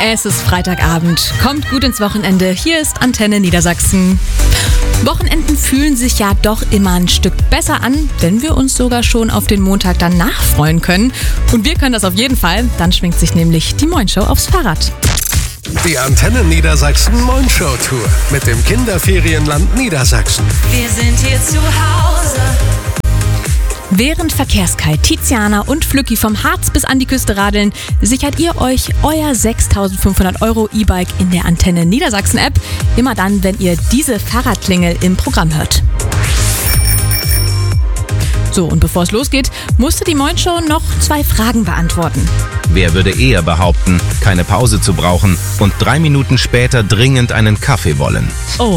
Es ist Freitagabend. Kommt gut ins Wochenende. Hier ist Antenne Niedersachsen. Wochenenden fühlen sich ja doch immer ein Stück besser an, wenn wir uns sogar schon auf den Montag danach freuen können. Und wir können das auf jeden Fall. Dann schwingt sich nämlich die Moin-Show aufs Fahrrad. Die Antenne Niedersachsen Moin-Show Tour mit dem Kinderferienland Niedersachsen. Wir sind hier zu Hause. Während Verkehrskite, Tiziana und Flücki vom Harz bis an die Küste radeln, sichert ihr euch euer 6.500 € E-Bike in der Antenne Niedersachsen App. Immer dann, wenn ihr diese Fahrradklingel im Programm hört. So, und bevor es losgeht, musste die Moin-Show noch 2 Fragen beantworten. Wer würde eher behaupten, keine Pause zu brauchen und 3 Minuten später dringend einen Kaffee wollen? Oh.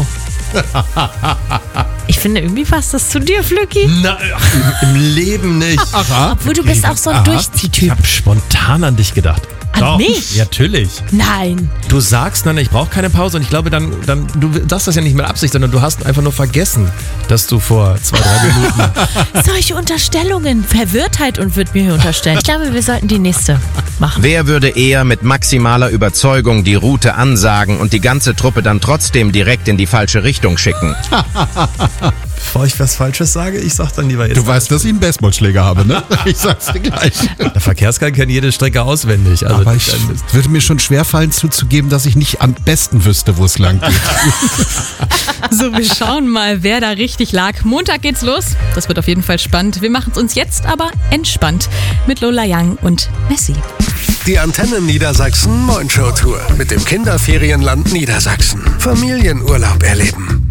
Ich finde, irgendwie passt das zu dir, Flücki. Na, im Leben nicht. Obwohl du bist auch so ein Ich Durchziehtyp. habe spontan an dich gedacht. An Doch, mich? Ja, natürlich. Nein. Du sagst dann, ich brauche keine Pause und ich glaube, dann du sagst das ja nicht mit Absicht, sondern du hast einfach nur vergessen, dass du vor 2-3 Minuten... Solche Unterstellungen. Verwirrtheit und wird mir hier unterstellt. Ich glaube, wir sollten die nächste machen. Wer würde eher mit maximaler Überzeugung die Route ansagen und die ganze Truppe dann trotzdem direkt in die falsche Richtung schicken? Bevor ich was Falsches sage, ich sag dann lieber jetzt... Du weißt, dass ich einen Baseballschläger habe, ne? Ich sag's dir gleich. Der Verkehrsguide kennt jede Strecke auswendig. Also Aber es würde mir schon schwerfallen zuzugeben, dass ich nicht am besten wüsste, wo es lang geht. So, wir schauen mal, wer da richtig lag. Montag geht's los. Das wird auf jeden Fall spannend. Wir machen es uns jetzt aber entspannt mit Lola Young und Messi. Die Antenne Niedersachsen Moin-Show Tour mit dem Kinderferienland Niedersachsen. Familienurlaub erleben.